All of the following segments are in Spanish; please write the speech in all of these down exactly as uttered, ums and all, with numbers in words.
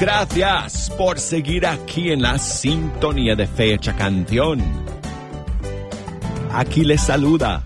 gracias por seguir aquí en la sintonía de Fecha Canción. Aquí les saluda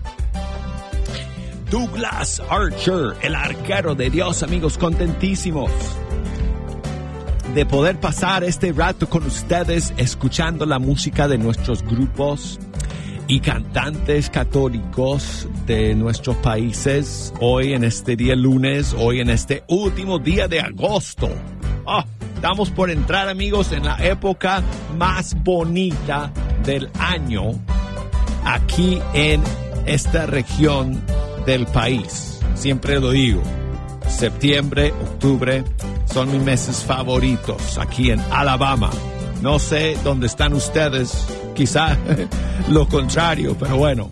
Douglas Archer, el arquero de Dios, amigos, contentísimos de poder pasar este rato con ustedes escuchando la música de nuestros grupos y cantantes católicos de nuestros países hoy en este día lunes, hoy en este último día de agosto. Oh, estamos por entrar, amigos, en la época más bonita del año aquí en esta región del país. Siempre lo digo, septiembre, octubre son mis meses favoritos aquí en Alabama. No sé dónde están ustedes, quizá lo contrario, pero bueno.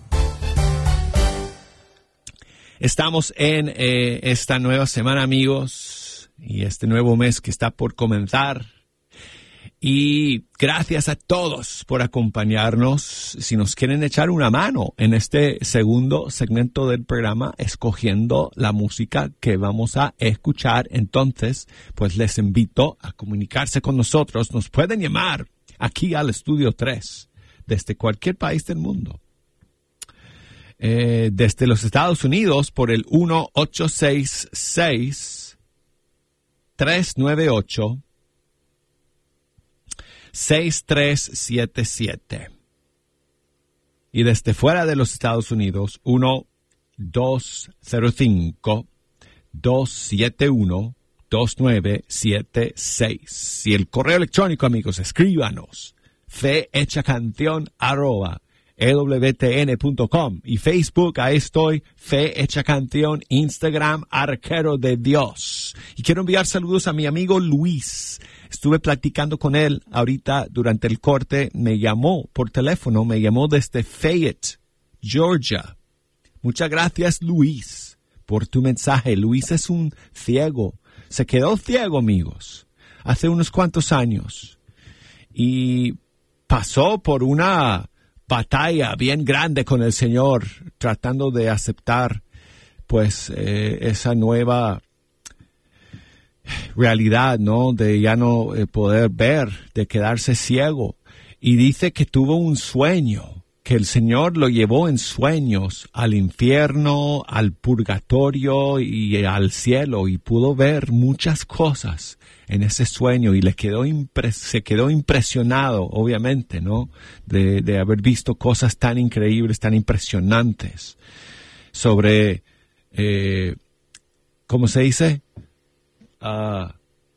Estamos en eh, esta nueva semana, amigos, y este nuevo mes que está por comenzar. Y gracias a todos por acompañarnos. Si nos quieren echar una mano en este segundo segmento del programa, escogiendo la música que vamos a escuchar, entonces, pues les invito a comunicarse con nosotros. Nos pueden llamar aquí al Estudio tres, desde cualquier país del mundo. Eh, desde los Estados Unidos por el uno ocho seis seis, tres nueve ocho, seis tres siete siete. Y desde fuera de los Estados Unidos, uno dos cero cinco, dos siete uno, dos nueve siete seis. Y el correo electrónico, amigos, escríbanos. fehechacanción arroba e w t n punto com. Y Facebook, ahí estoy, Fe Hecha Canción. Instagram, Arquero de Dios. Y quiero enviar saludos a mi amigo Luis. Estuve platicando con él ahorita durante el corte. Me llamó por teléfono, me llamó desde Fayette, Georgia. Muchas gracias, Luis, por tu mensaje. Luis es un ciego. Se quedó ciego, amigos, hace unos cuantos años. Y pasó por una batalla bien grande con el Señor, tratando de aceptar, pues, eh, esa nueva realidad, ¿no? De ya no eh, poder ver, de quedarse ciego. Y dice que tuvo un sueño, que el Señor lo llevó en sueños al infierno, al purgatorio y al cielo, y pudo ver muchas cosas en ese sueño, y le quedó impre- se quedó impresionado, obviamente, ¿no? De, de haber visto cosas tan increíbles, tan impresionantes sobre, eh, ¿cómo se dice? Uh,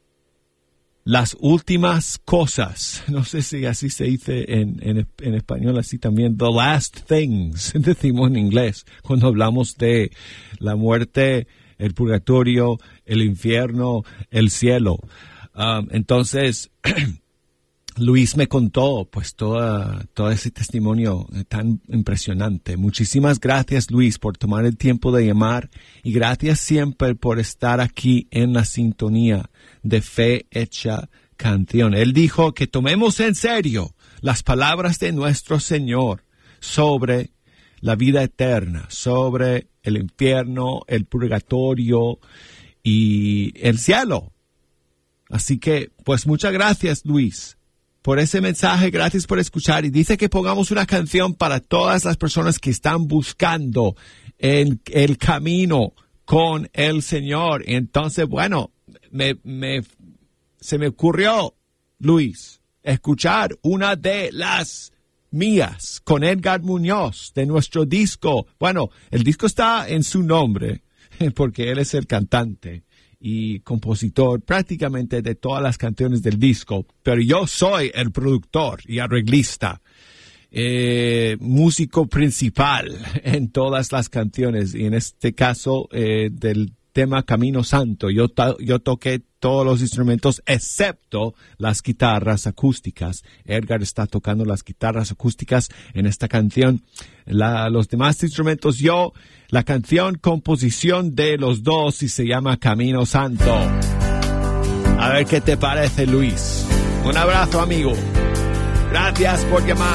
las últimas cosas, no sé si así se dice en, en, en español, así también, the last things, decimos en inglés, cuando hablamos de la muerte, el purgatorio, el infierno, el cielo. Um, entonces, Luis me contó, pues, toda, todo ese testimonio tan impresionante. Muchísimas gracias, Luis, por tomar el tiempo de llamar, y gracias siempre por estar aquí en la sintonía de Fe Hecha Canción. Él dijo que tomemos en serio las palabras de nuestro Señor sobre la vida eterna, sobre el infierno, el purgatorio y el cielo. Así que, pues, muchas gracias, Luis, por ese mensaje. Gracias por escuchar. Y dice que pongamos una canción para todas las personas que están buscando el, el camino con el Señor. Y entonces, bueno, me, me, se me ocurrió, Luis, escuchar una de las mías con Edgar Muñoz de nuestro disco. Bueno, el disco está en su nombre porque él es el cantante y compositor prácticamente de todas las canciones del disco, pero yo soy el productor y arreglista, eh, músico principal en todas las canciones, y en este caso eh, del tema Camino Santo, yo, to- yo toqué todos los instrumentos excepto las guitarras acústicas. Edgar está tocando las guitarras acústicas en esta canción. La, los demás instrumentos yo, la canción, composición de los dos, y se llama Camino Santo. A ver qué te parece, Luis. Un abrazo, amigo. Gracias por llamar.